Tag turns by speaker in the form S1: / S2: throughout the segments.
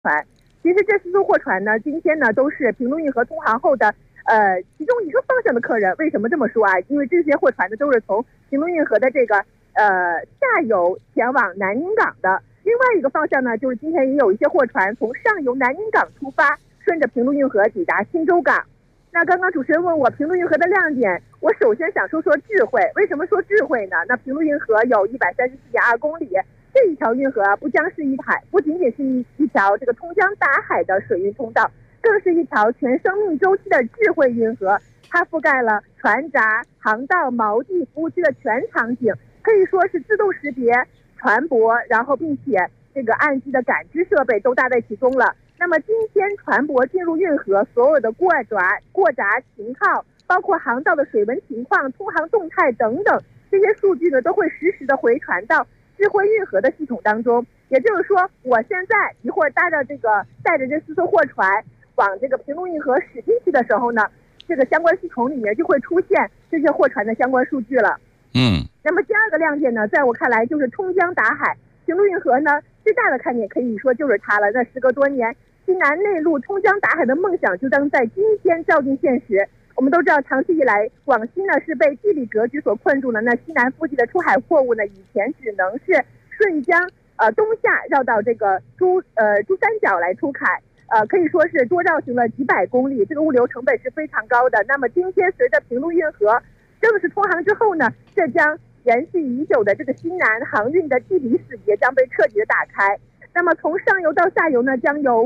S1: 船。其实这4艘货船呢，今天呢都是平陆运河通航后的其中一个方向的客人。为什么这么说啊？因为这些货船呢都是从平陆运河的这个下游前往南宁港的。另外一个方向呢，就是今天也有一些货船从上游南宁港出发，顺着平陆运河抵达新洲港。那刚刚主持人问我平陆运河的亮点，我首先想说智慧。为什么说智慧呢？那平陆运河有134.2公里，这一条运河不仅仅是一条这个通江达海的水运通道，更是一条全生命周期的智慧运河。它覆盖了船闸、航道、锚地、服务区的全场景，可以说是自动识别、船舶，然后并且这个岸基的感知设备都搭在其中了。那么今天船舶进入运河，所有的过闸情号，包括航道的水文情况、通航动态等等，这些数据呢都会实时的回传到智慧运河的系统当中。也就是说，我现在一会儿带着这4艘货船往这个平陆运河驶进去的时候呢，这个相关系统里面就会出现这些货船的相关数据了。那么第二个亮点呢，在我看来就是通江达海。平陆运河呢最大的看点可以说就是它了。那时隔多年，西南内陆通江达海的梦想就将在今天照进现实。我们都知道，长期以来广西呢是被地理格局所困住了。那西南腹地的出海货物呢，以前只能是顺江东下绕到这个珠三角来出海，可以说是多绕行了几百公里，这个物流成本是非常高的。那么今天随着平陆运河正式通航之后呢，这将延续已久的这个西南航运的地理死结将被彻底的打开。那么从上游到下游呢，将有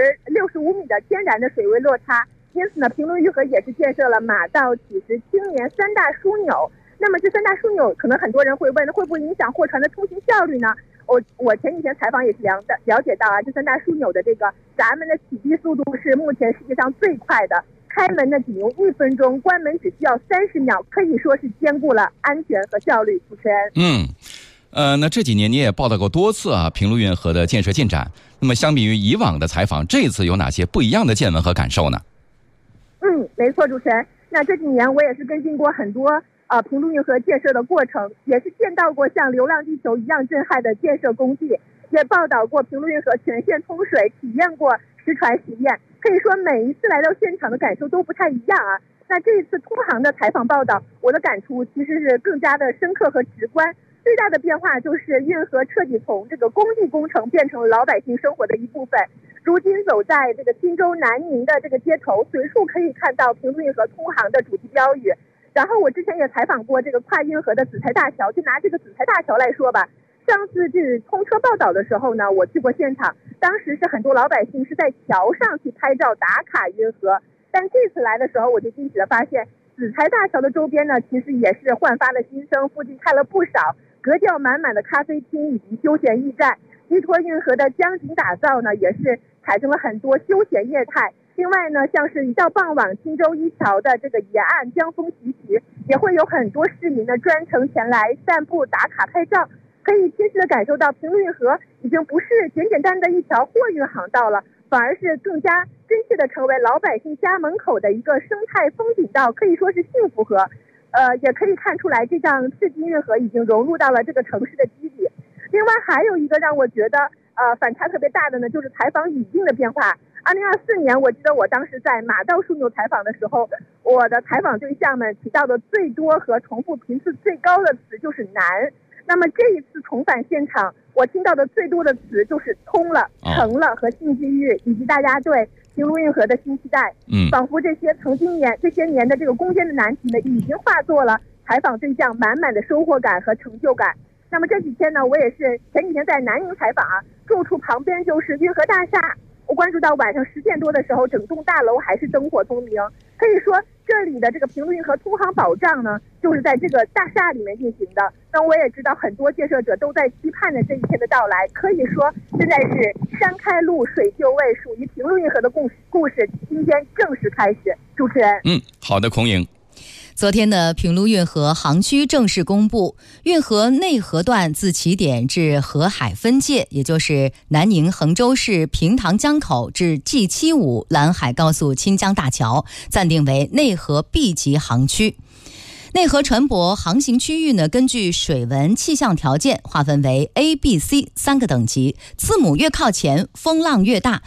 S1: 65米的天然的水位落差，因此呢，平陆运河也是建设了马道、起石、青年3大枢纽。那么这3大枢纽，可能很多人会问，会不会影响货船的通行效率呢？我前几天采访也是了解到啊，这3大枢纽的这个闸门的启闭速度是目前世界上最快的，开门呢仅用1分钟，关门只需要30秒，可以说是兼顾了安全和效率。主持人，
S2: 那这几年你也报道过多次啊，平陆运河的建设进展。那么相比于以往的采访，这次有哪些不一样的见闻和感受呢？
S1: 没错，主持人。那这几年我也是跟进过很多平陆运河建设的过程，也是见到过像流浪地球一样震撼的建设工地，也报道过平陆运河全线通水，体验过实船实验。可以说每一次来到现场的感受都不太一样啊。那这一次通航的采访报道，我的感触其实是更加的深刻和直观。最大的变化就是运河彻底从这个工地工程变成了老百姓生活的一部分。如今走在这个新洲南宁的这个街头，随处可以看到平陆运河通航的主题标语。然后我之前也采访过这个跨运河的紫材大桥，就拿这个紫材大桥来说吧，上次这通车报道的时候呢，我去过现场，当时是很多老百姓是在桥上去拍照打卡运河。但这次来的时候，我就惊喜的发现，紫材大桥的周边呢，其实也是焕发了新生，附近开了不少格调满满的咖啡厅以及休闲驿站。依托运河的江景打造呢，也是产生了很多休闲业态。另外呢，像是一到傍晚，青州一桥的这个沿岸江风习习，也会有很多市民呢专程前来散步打卡拍照，可以亲切的感受到平陆运河已经不是简简单单的一条货运航道了，反而是更加真切的成为老百姓家门口的一个生态风景道，可以说是幸福河。也可以看出来，这项世纪运河已经融入到了这个城市的基底。另外还有一个让我觉得反差特别大的呢，就是采访语境的变化。2024年，我记得我当时在马道枢纽采访的时候，我的采访对象们提到的最多和重复频次最高的词就是难。那么这一次重返现场，我听到的最多的词就是通了、成了和新机遇，以及大家对平陆运河的新期待。仿佛这些年的这个攻坚的难题呢，已经化作了采访对象满满的收获感和成就感。那么这几天呢，我也是前几天在南宁采访啊，住处旁边就是运河大厦。我关注到晚上10点多的时候，整栋大楼还是灯火通明。可以说，这里的这个平陆运河通航保障呢，就是在这个大厦里面进行的。那我也知道，很多建设者都在期盼着这一天的到来。可以说，现在是山开路，水就位，属于平陆运河的故事今天正式开始。主持人，
S2: 好的，孔颖。
S3: 昨天的平陆运河航区正式公布，运河内河段自起点至河海分界，也就是南宁衡州市平塘江口至 G75 兰海高速清江大桥，暂定为内河 B 级航区。内河船舶航行区域呢，根据水文气象条件划分为 A、B、C 3个等级，字母越靠前，风浪越大，